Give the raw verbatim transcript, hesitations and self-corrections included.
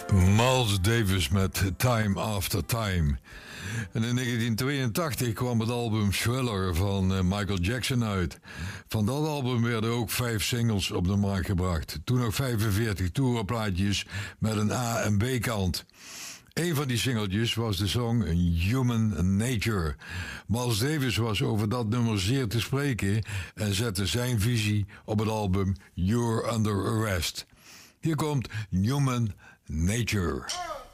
Miles Davis met Time After Time. En in negentien tweeëntachtig kwam het album Thriller van Michael Jackson uit. Van dat album werden ook vijf singles op de markt gebracht. Toen nog vijfenveertig tourplaatjes met een A- en B-kant. Een van die singeltjes was de song Human Nature. Miles Davis was over dat nummer zeer te spreken en zette zijn visie op het album You're Under Arrest. Hier komt Human Nature.